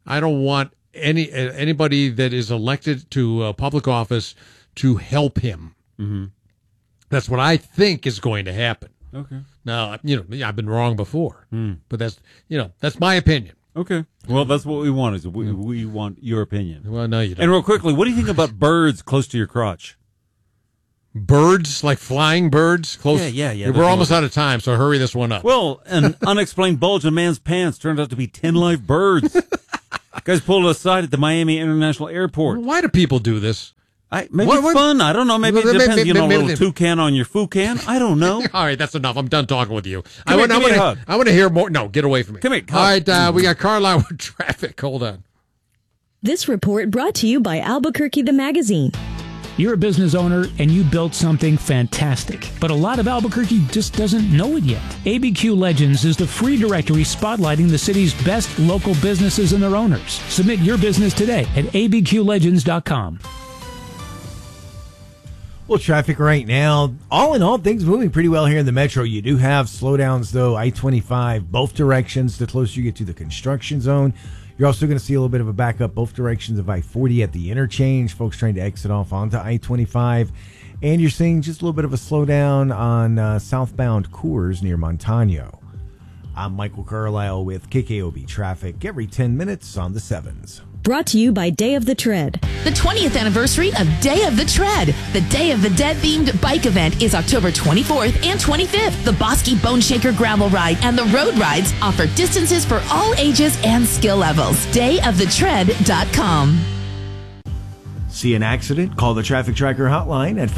S10: anybody that is elected to public office to help him.
S27: Mm-hmm.
S10: That's what I think is going to happen.
S27: Okay.
S10: Now, I've been wrong before, but that's my opinion.
S27: Okay. Well, that's what we want. Is we want your opinion.
S10: Well, no, you don't.
S27: And real quickly, what do you think about birds close to your crotch?
S10: Birds, like flying birds, close.
S27: Yeah.
S10: We're almost out of time, so hurry this one up.
S27: Well, an unexplained bulge in a man's pants turned out to be 10 live birds. Guys pulled aside at the Miami International Airport.
S10: Why do people do this?
S27: Maybe it's fun. I don't know. Maybe it depends. A little toucan on your fucan. I don't know.
S10: All right, that's enough. I'm done talking with you.
S27: I want
S10: to hear more. No, get away from me.
S27: Come here.
S10: All right, we got Carlisle with traffic. Hold on.
S7: This report brought to you by Albuquerque the Magazine.
S8: You're a business owner and you built something fantastic, but a lot of Albuquerque just doesn't know it yet. ABQ Legends is the free directory spotlighting the city's best local businesses and their owners. Submit your business today at abqlegends.com.
S2: Well, traffic right now, all in all, things moving pretty well here in the metro. You do have slowdowns, though, I-25, both directions, the closer you get to the construction zone. You're also going to see a little bit of a backup both directions of I-40 at the interchange, folks trying to exit off onto I-25. And you're seeing just a little bit of a slowdown on southbound Coors near Montano. I'm Michael Carlisle with KKOB Traffic every 10 minutes on the 7s.
S7: Brought to you by Day of the Tread.
S9: The 20th anniversary of Day of the Tread. The Day of the Dead themed bike event is October 24th and 25th. The Bosky Bone Shaker gravel ride and the road rides offer distances for all ages and skill levels. DayofTheTread.com.
S26: See an accident? Call the Traffic Tracker hotline at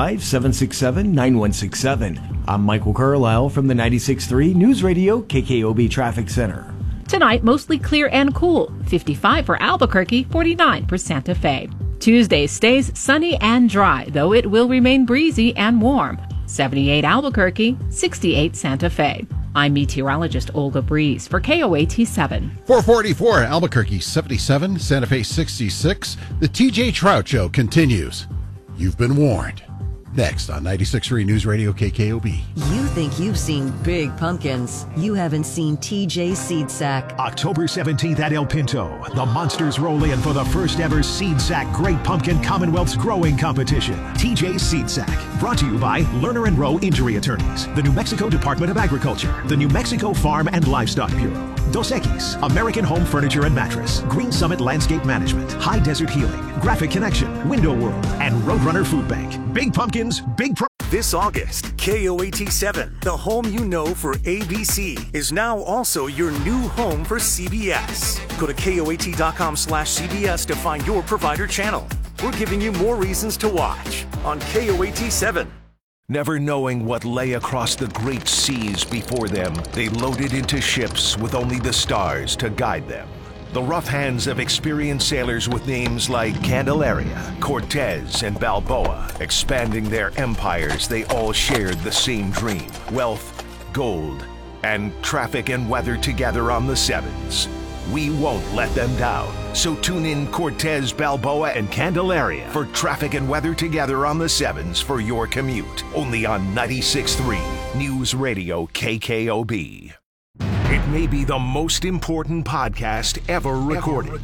S26: 505-767-9167. I'm Michael Carlisle from the 96.3 News Radio KKOB Traffic Center.
S5: Tonight, mostly clear and cool. 55 for Albuquerque, 49 Santa Fe. Tuesday stays sunny and dry, though it will remain breezy and warm. 78 Albuquerque, 68 Santa Fe. I'm meteorologist Olga Breeze for KOAT 7.
S6: 444 Albuquerque 77, Santa Fe 66. The TJ Trout Show continues. You've been warned. Next on 96.3 News Radio KKOB.
S19: You think you've seen big pumpkins. You haven't seen TJ Seed Sack.
S12: October 17th at El Pinto, the Monsters roll in for the first ever Seed Sack Great Pumpkin Commonwealth's Growing Competition. TJ Seed Sack, brought to you by Lerner & Rowe Injury Attorneys, the New Mexico Department of Agriculture, the New Mexico Farm and Livestock Bureau, Dos Equis, American Home Furniture and Mattress, Green Summit Landscape Management, High Desert Healing, Graphic Connection, Window World, and Roadrunner Food Bank. Big pumpkins, big
S3: This August, KOAT 7, the home you know for ABC, is now also your new home for CBS. Go to KOAT.com/CBS to find your provider channel. We're giving you more reasons to watch on KOAT 7.
S18: Never knowing what lay across the great seas before them, they loaded into ships with only the stars to guide them. The rough hands of experienced sailors with names like Candelaria, Cortez, and Balboa, expanding their empires, they all shared the same dream: wealth, gold, and traffic and weather together on the sevens. We won't let them down. So tune in Cortez, Balboa, and Candelaria for traffic and weather together on the sevens for your commute. Only on 96.3 News Radio KKOB. It may be the most important podcast ever recorded.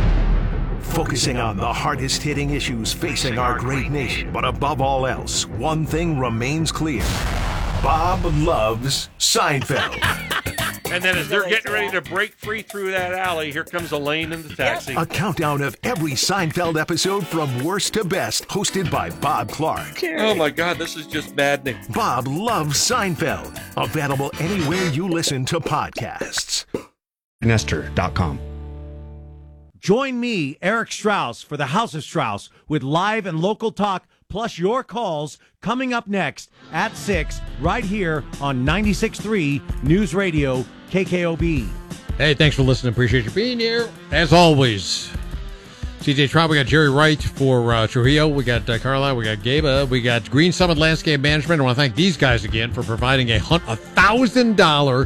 S18: Focusing on the hardest hitting issues facing our great nation. But above all else, one thing remains clear. Bob loves Seinfeld.
S4: And then as they're getting ready to break free through that alley, here comes Elaine in the taxi.
S18: A countdown of every Seinfeld episode from worst to best, hosted by Bob Clark.
S4: Oh my God, this is just maddening.
S18: Bob loves Seinfeld. Available anywhere you listen to podcasts.
S13: Nester.com. Join me, Eric Strauss, for the House of Strauss with live and local talk, plus your calls coming up next at 6 right here on 96.3 News Radio KKOB.
S10: Hey, thanks for listening. Appreciate you being here. As always, CJ Trout, we got Jerry Wright for Trujillo. We got Carlisle. We got Gaba. We got Green Summit Landscape Management. I want to thank these guys again for providing a $1,000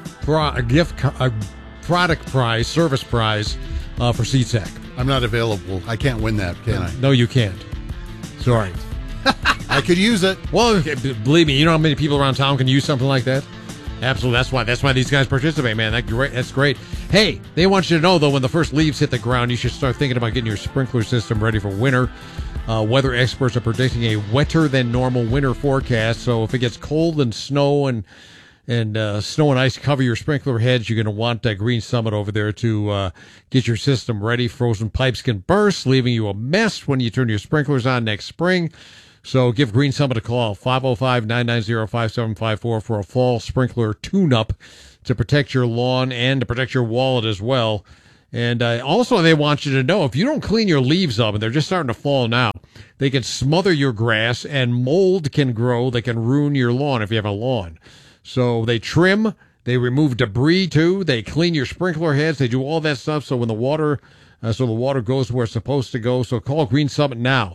S10: product prize, service prize for SeatSack.
S6: I'm not available. I can't win that, can I?
S10: No, you can't. Sorry.
S6: I could use it.
S10: Well, believe me, you know how many people around town can use something like that? Absolutely. That's why these guys participate, man. That's great. Hey, they want you to know, though, when the first leaves hit the ground, you should start thinking about getting your sprinkler system ready for winter. Weather experts are predicting a wetter than normal winter forecast. So if it gets cold and snow and snow and ice cover your sprinkler heads, you're going to want Green Summit over there to get your system ready. Frozen pipes can burst, leaving you a mess when you turn your sprinklers on next spring. So give Green Summit a call, 505-990-5754 for a fall sprinkler tune-up to protect your lawn and to protect your wallet as well. And also they want you to know, if you don't clean your leaves up, and they're just starting to fall now, they can smother your grass and mold can grow that can ruin your lawn if you have a lawn. So they trim, they remove debris too, they clean your sprinkler heads, they do all that stuff so when the water goes where it's supposed to go. So call Green Summit now.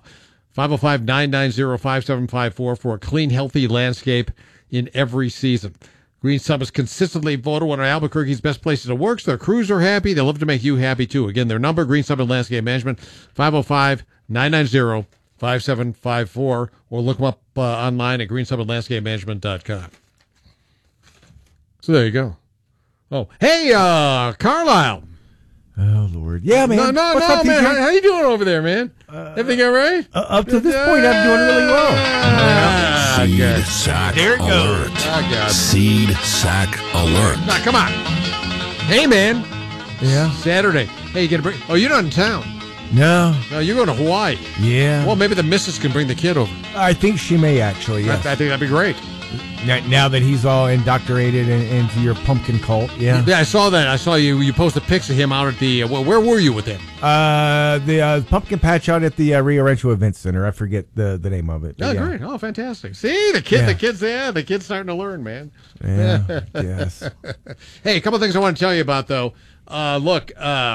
S10: 505-990-5754 for a clean, healthy landscape in every season. Green Summit is consistently voted one of Albuquerque's best places to work. So their crews are happy. They love to make you happy, too. Again, their number, Green Summit Landscape Management, 505-990-5754, or look them up online at greensummitlandscapemanagement.com. So there you go. Oh, hey, Carlisle.
S2: Oh, Lord. Yeah, man.
S10: No,
S2: What's up,
S10: man.
S2: TJ?
S10: How you doing over there, man? Everything all right?
S2: Up to this point, I'm doing really well.
S1: Seed sack
S2: There it goes.
S1: alert.
S10: Oh, God.
S1: Seed sack alert.
S10: Now, come on. Hey, man.
S2: Yeah.
S10: Saturday. Hey, you get a break? Oh, you're not in town.
S2: No.
S10: No, you're going to Hawaii.
S2: Yeah.
S10: Well, maybe the missus can bring the kid over.
S2: I think she may actually, yes.
S10: I think that'd be great.
S2: Now that he's all indoctrinated into your pumpkin cult, yeah.
S10: Yeah, I saw that. I saw you posted pics of him out at the, where were you with him?
S2: The pumpkin patch out at the Rio Rancho Event Center. I forget the name of it.
S10: Oh,
S2: yeah.
S10: great. Oh, fantastic. See, the kid's starting to learn, man.
S2: Yeah, yes.
S10: Hey, a couple things I want to tell you about, though. Look,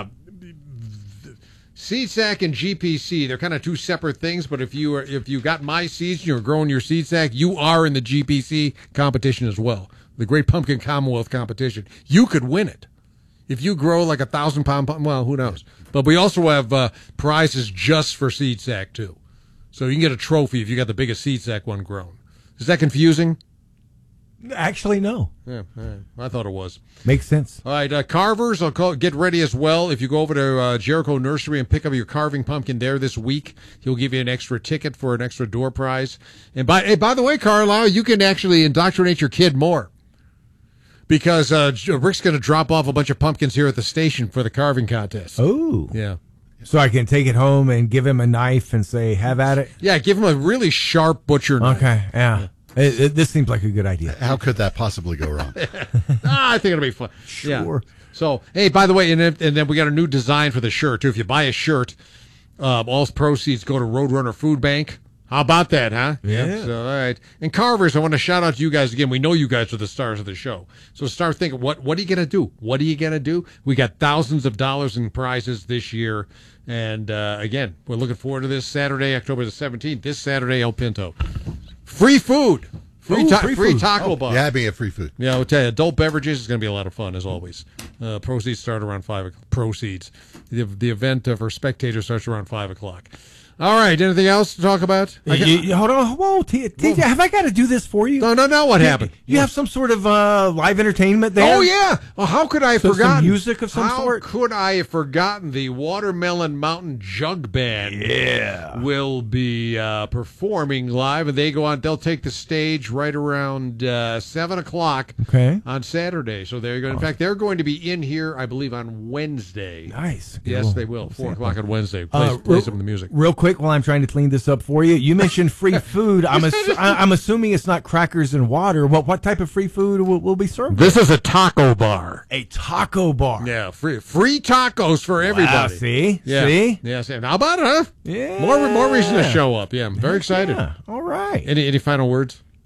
S10: SeedSack and GPC, they're kind of two separate things, but if you got my seeds and you're growing your SeedSack, you are in the GPC competition as well, the Great Pumpkin Commonwealth competition. You could win it. If you grow like 1,000-pound pumpkin, well, who knows? But we also have prizes just for SeedSack, too. So you can get a trophy if you got the biggest SeedSack one grown. Is that confusing?
S2: Actually, no.
S10: Yeah, all right. I thought it was.
S2: Makes sense.
S10: All right, carvers, get ready as well. If you go over to Jericho Nursery and pick up your carving pumpkin there this week, he'll give you an extra ticket for an extra door prize. And by the way, Carlisle, you can actually indoctrinate your kid more because Rick's going to drop off a bunch of pumpkins here at the station for the carving contest.
S2: Oh.
S10: Yeah.
S2: So I can take it home and give him a knife and say, have at it?
S10: Yeah, give him a really sharp butcher knife.
S2: Okay, yeah. This seems like a good idea.
S6: How could that possibly go wrong?
S10: I think it'll be fun.
S2: Sure.
S10: Yeah. So, hey, by the way, and then we got a new design for the shirt, too. If you buy a shirt, all proceeds go to Roadrunner Food Bank. How about that, huh?
S2: Yeah.
S10: So, all right. And carvers, I want to shout out to you guys again. We know you guys are the stars of the show. So start thinking, what are you going to do? What are you going to do? We got thousands of dollars in prizes this year. And, again, we're looking forward to this Saturday, October the 17th. This Saturday, El Pinto. Free food. Free taco bar.
S6: Yeah, me a free food.
S10: Yeah, I'll tell you, adult beverages is going to be a lot of fun, as always. Proceeds start around 5 o'clock. Proceeds. The event for spectators starts around 5 o'clock. All right, anything else to talk about?
S2: Hold on. Whoa, TJ, have I got to do this for you?
S10: No, what happened?
S2: You have some sort of live entertainment there?
S10: Oh, yeah. Well, how could I have forgotten?
S2: Some music of some sort?
S10: How could I have forgotten the Watermelon Mountain Jug Band?
S2: Yeah.
S10: Will be performing live, and they'll take the stage right around 7 o'clock on Saturday. So there you go. In fact, they're going to be in here, I believe, on Wednesday.
S2: Nice.
S10: Yes, they will. 4 o'clock on Wednesday. Play some of the music.
S2: Real quick, while I'm trying to clean this up for you, you mentioned free food. I'm assuming it's not crackers and water. What type of free food will be served?
S10: This is a taco bar.
S2: A taco bar.
S10: Yeah, free tacos for everybody.
S2: Wow, see?
S10: Yeah.
S2: See?
S10: Yeah, how about it, huh?
S2: Yeah.
S10: More reason to show up. Yeah, I'm very excited.
S2: Yeah. All right.
S10: Any final words?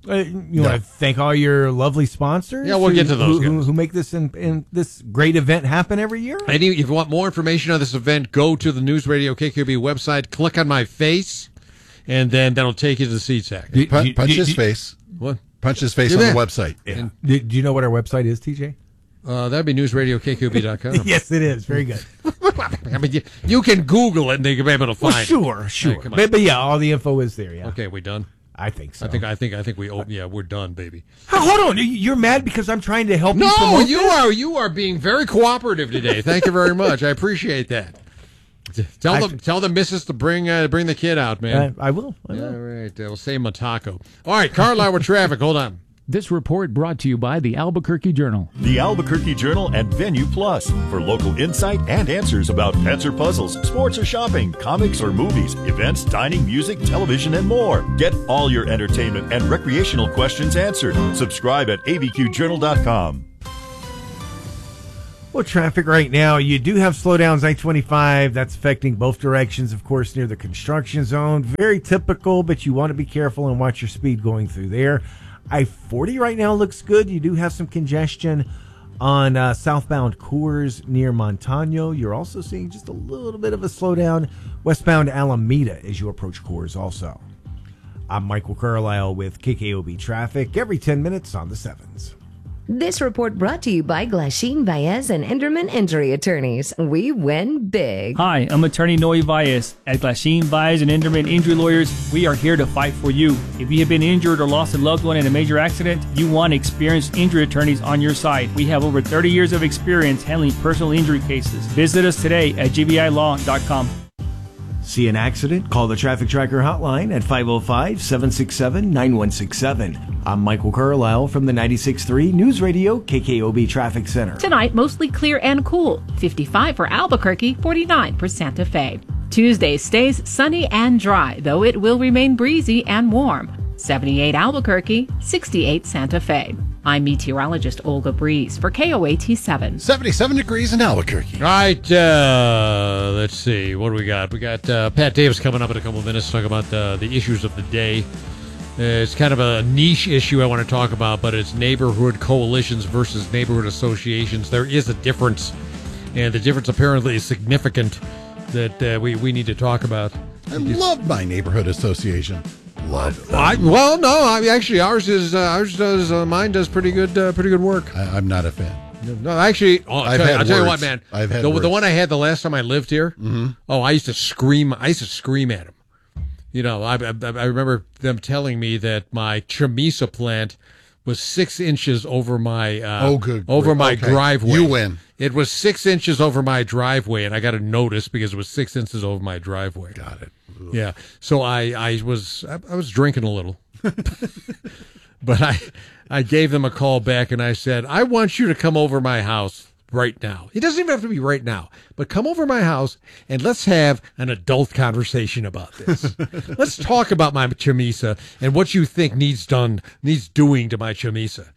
S2: You want to thank all your lovely sponsors?
S10: Yeah, we'll get to those
S2: who make this in this great event happen every year.
S10: And if you want more information on this event, go to the News Radio KQB website, click on my face, and then that'll take you to the seat sack.
S6: Punch his face.
S10: What?
S6: Punch his face on the website.
S2: Yeah. Do you know what our website is, TJ?
S10: That'd be newsradiokqb.com.
S2: Yes, it is. Very good.
S10: I mean, you can Google it and they can be able to find it.
S2: Sure.
S10: Hey,
S2: but yeah, all the info is there. Yeah.
S10: Okay, we done?
S2: I think so.
S10: I think we. We're done, baby.
S2: Hold on, you're mad because I'm trying to help you.
S10: No, you are being very cooperative today. Thank you very much. I appreciate that. Tell the missus to bring the kid out, man.
S2: I will.
S10: All right, we'll save him a taco. All right, Carlisle with traffic. Hold on.
S8: This report brought to you by the Albuquerque Journal.
S11: The Albuquerque Journal and Venue Plus for local insight and answers about pets or puzzles, sports or shopping, comics or movies, events, dining, music, television, and more. Get all your entertainment and recreational questions answered. Subscribe at abqjournal.com.
S2: Well, traffic right now, you do have slowdowns I-25. That's affecting both directions, of course, near the construction zone. Very typical, but you want to be careful and watch your speed going through there. I-40 right now looks good. You do have some congestion on southbound Coors near Montano. You're also seeing just a little bit of a slowdown westbound Alameda as you approach Coors also. I'm Michael Carlisle with KKOB Traffic every 10 minutes on the 7s.
S14: This report brought to you by Glasheen, Baez, and Enderman Injury Attorneys. We win big.
S15: Hi, I'm attorney Noe Baez. At Glasheen, Baez, and Enderman Injury Lawyers, we are here to fight for you. If you have been injured or lost a loved one in a major accident, you want experienced injury attorneys on your side. We have over 30 years of experience handling personal injury cases. Visit us today at gbilaw.com.
S26: See an accident? Call the Traffic Tracker hotline at 505-767-9167. I'm Michael Carlisle from the 96.3 News Radio KKOB Traffic Center.
S5: Tonight, mostly clear and cool. 55 for Albuquerque, 49 for Santa Fe. Tuesday stays sunny and dry, though it will remain breezy and warm. 78 Albuquerque, 68 Santa Fe. I'm meteorologist Olga Breeze for KOAT 7.
S6: 77 degrees in Albuquerque.
S10: All right, let's see. What do we got? We got Pat Davis coming up in a couple of minutes to talk about the issues of the day. It's kind of a niche issue I want to talk about, but it's neighborhood coalitions versus neighborhood associations. There is a difference, and the difference apparently is significant that we need to talk about.
S6: I love my neighborhood association. Love them.
S10: Mine does pretty good work.
S6: I'm not a fan.
S10: No, actually, I'll tell you what, man.
S6: I've had
S10: the one I had the last time I lived here.
S6: Mm-hmm.
S10: Oh, I used to scream at them. You know, I remember them telling me that my chamisa plant was 6 inches over my driveway.
S6: You win.
S10: It was 6 inches over my driveway, and I got a notice because it was 6 inches over my driveway.
S6: Got it. Ugh.
S10: Yeah. So I was drinking a little, but I gave them a call back and I said, I want you to come over my house right now. It doesn't even have to be right now, but come over my house and let's have an adult conversation about this. Let's talk about my chamisa and what you think needs doing to my chamisa.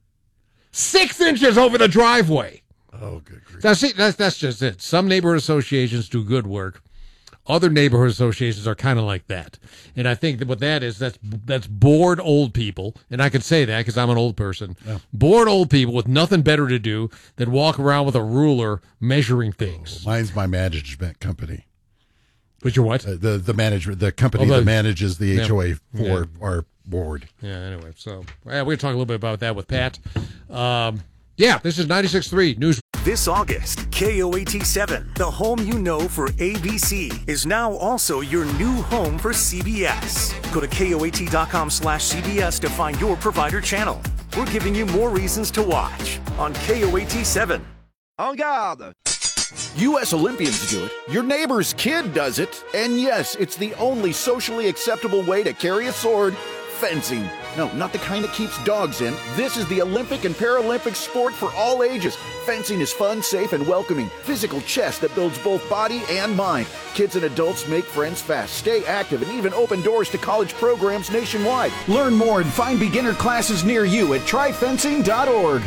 S10: 6 inches over the driveway.
S6: Oh, good grief.
S10: Now, see, that's just it. Some neighborhood associations do good work. Other neighborhood associations are kind of like that. And I think that what that is, that's bored old people. And I can say that because I'm an old person.
S6: Yeah.
S10: Bored old people with nothing better to do than walk around with a ruler measuring things.
S6: Oh, mine's my management company.
S10: But your what?
S6: The management, the company that manages the HOA for our board.
S10: Yeah, anyway. So we're going to talk a little bit about that with Pat. This is 96.3 News.
S3: This August, KOAT 7, the home you know for ABC, is now also your new home for CBS. Go to KOAT.com/CBS to find your provider channel. We're giving you more reasons to watch on KOAT 7.
S16: En garde! U.S. Olympians do it, your neighbor's kid does it, and yes, it's the only socially acceptable way to carry a sword: fencing. No, not the kind that keeps dogs in. This is the Olympic and Paralympic sport for all ages. Fencing is fun, safe, and welcoming. Physical chess that builds both body and mind. Kids and adults make friends fast, stay active, and even open doors to college programs nationwide. Learn more and find beginner classes near you at tryfencing.org.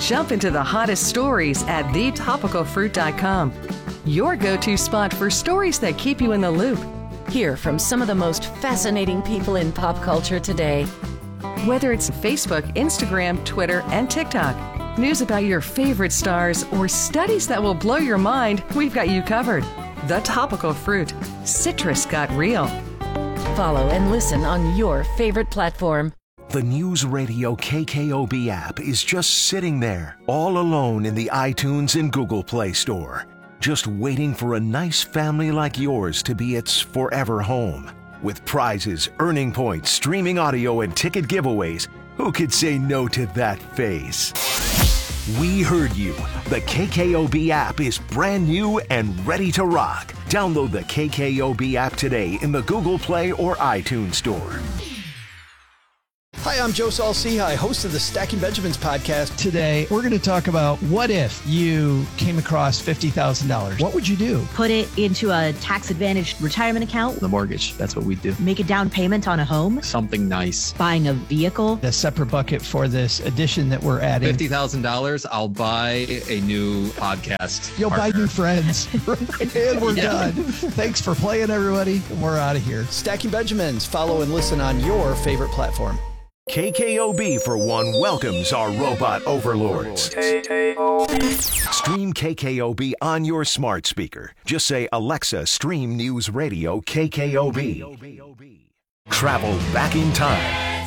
S17: Jump into the hottest stories at thetopicalfruit.com. Your go-to spot for stories that keep you in the loop.
S9: Hear from some of the most fascinating people in pop culture today.
S17: Whether it's Facebook, Instagram, Twitter, and TikTok, news about your favorite stars, or studies that will blow your mind, we've got you covered. The Topical Fruit. Citrus got real.
S9: Follow and listen on your favorite platform.
S18: The News Radio KKOB app is just sitting there, all alone in the iTunes and Google Play Store, just waiting for a nice family like yours to be its forever home. With prizes, earning points, streaming audio, and ticket giveaways, who could say no to that face? We heard you. The KKOB app is brand new and ready to rock. Download the KKOB app today in the Google Play or iTunes Store.
S20: Hi, I'm Joe Saul-Sehy, host of the Stacking Benjamins podcast. Today, we're going to talk about what if you came across $50,000. What would you do?
S21: Put it into a tax-advantaged retirement account.
S20: The mortgage, that's what we do.
S21: Make a down payment on a home.
S20: Something nice.
S21: Buying a vehicle.
S20: A separate bucket for this addition that we're adding.
S22: $50,000, I'll buy a new podcast.
S20: You'll
S22: partner.
S20: buy new friends. And we're done. Thanks for playing, everybody. And we're out of here. Stacking Benjamins. Follow and listen on your favorite platform.
S18: KKOB, for one, welcomes our robot overlords. Stream KKOB on your smart speaker. Just say, Alexa, stream News Radio KKOB. Travel back in time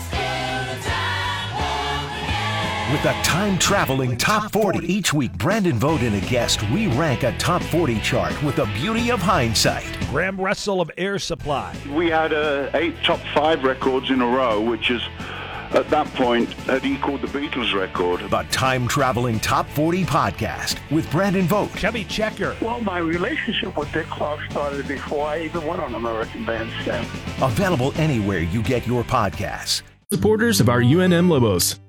S18: with the time-traveling Top 40. Each week, Brandon Vogt and a guest re-rank a Top 40 chart with the beauty of hindsight.
S23: Graham Russell of Air Supply.
S24: We had 8 top 5 records in a row, which is, at that point, had equaled the Beatles record.
S18: The time-traveling Top 40 podcast with Brandon Vogt.
S23: Chubby Checker.
S25: Well, my relationship with Dick Clark started before I even went on American Bandstand.
S18: Available anywhere you get your podcasts.
S28: Supporters of our UNM Lobos.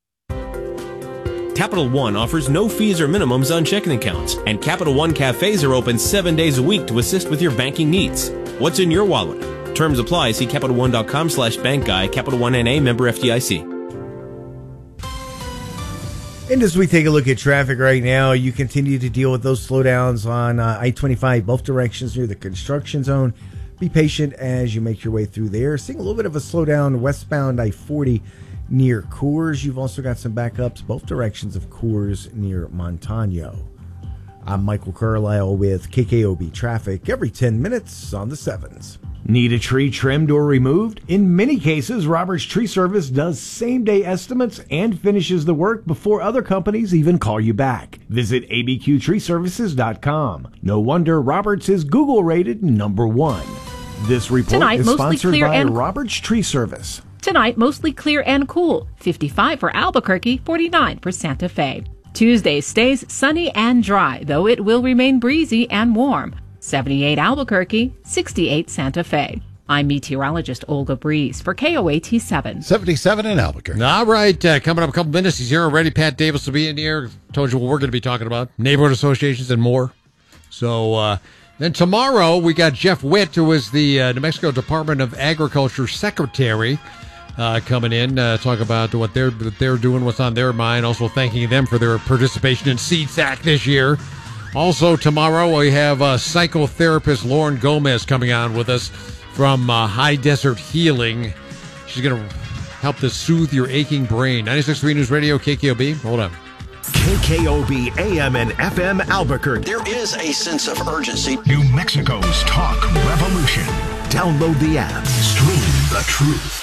S28: Capital One offers no fees or minimums on checking accounts, and Capital One cafes are open 7 days a week to assist with your banking needs. What's in your wallet? Terms apply. See CapitalOne.com/bankguy. Capital One NA, member FDIC.
S2: And as we take a look at traffic right now, you continue to deal with those slowdowns on I-25, both directions near the construction zone. Be patient as you make your way through there. Seeing a little bit of a slowdown westbound I-40 near Coors. You've also got some backups both directions of Coors near Montano. I'm Michael Carlisle with KKOB Traffic every 10 minutes on the 7s.
S26: Need a tree trimmed or removed? In many cases, Roberts Tree Service does same-day estimates and finishes the work before other companies even call you back. Visit abqtreeservices.com. No wonder Roberts is Google-rated #1. This report
S5: Tonight,
S26: is
S5: mostly
S26: sponsored
S5: clear
S26: by
S5: and
S26: Roberts Tree Service.
S5: Tonight, mostly clear and cool. 55 for Albuquerque, 49 for Santa Fe. Tuesday stays sunny and dry, though it will remain breezy and warm. 78 Albuquerque, 68 Santa Fe. I'm meteorologist Olga Breeze for KOAT 7.
S6: 77 in Albuquerque.
S10: All right, coming up a couple minutes. He's here already. Pat Davis will be in here. Told you what we're going to be talking about. Neighborhood associations and more. So then tomorrow we got Jeff Witt, who is the New Mexico Department of Agriculture Secretary, coming in, talk about what they're doing, what's on their mind. Also thanking them for their participation in CSAC this year. Also tomorrow we have psychotherapist Lauren Gomez coming on with us from High Desert Healing. She's going to help to soothe your aching brain. 96.3 News Radio, KKOB. Hold on.
S18: KKOB AM and FM Albuquerque.
S29: There is a sense of urgency.
S18: New Mexico's talk revolution. Download the app. Stream the truth.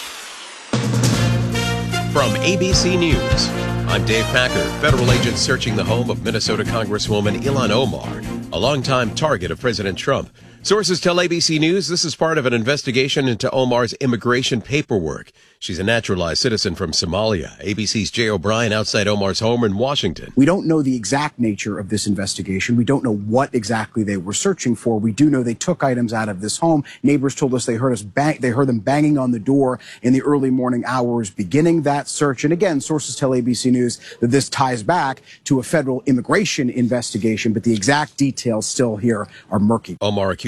S30: From ABC News, I'm Dave Packer. Federal agents searching the home of Minnesota Congresswoman Ilhan Omar, a longtime target of President Trump. Sources tell ABC News this is part of an investigation into Omar's immigration paperwork. She's a naturalized citizen from Somalia. ABC's Jay O'Brien outside Omar's home in Washington.
S31: We don't know the exact nature of this investigation. We don't know what exactly they were searching for. We do know they took items out of this home. Neighbors told us they heard them banging on the door in the early morning hours beginning that search. And again, sources tell ABC News that this ties back to a federal immigration investigation, but the exact details still here are murky.
S30: Omar accused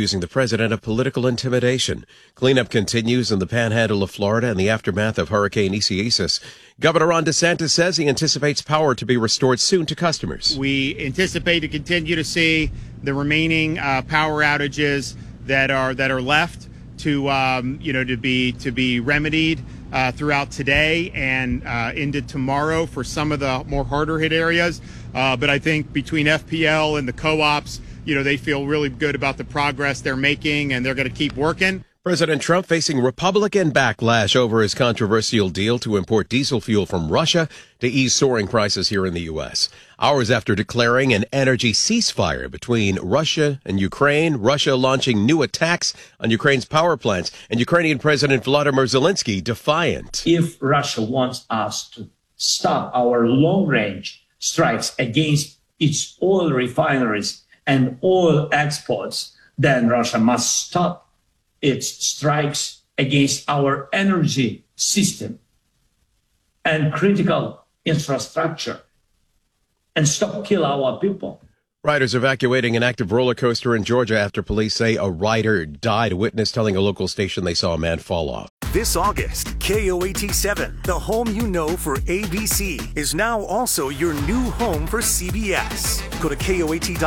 S30: accusing the president of political intimidation. Cleanup continues in the panhandle of Florida in the aftermath of Hurricane Isaias. Governor Ron DeSantis says he anticipates power to be restored soon to customers.
S1: We anticipate to continue to see the remaining power outages that are left to be remedied throughout today and into tomorrow for some of the more harder hit areas. But I think between FPL and the co-ops, they feel really good about the progress they're making, and they're going to keep working.
S30: President Trump facing Republican backlash over his controversial deal to import diesel fuel from Russia to ease soaring prices here in the U.S. Hours after declaring an energy ceasefire between Russia and Ukraine, Russia launching new attacks on Ukraine's power plants, and Ukrainian President Volodymyr Zelensky defiant.
S4: If Russia wants us to stop our long-range strikes against its oil refineries and oil exports, then Russia must stop its strikes against our energy system and critical infrastructure and stop kill our people.
S30: Riders evacuating an active roller coaster in Georgia after police say a rider died. A witness telling a local station they saw a man fall off.
S3: This August, KOAT7, the home you know for ABC, is now also your new home for CBS. Go to KOAT.com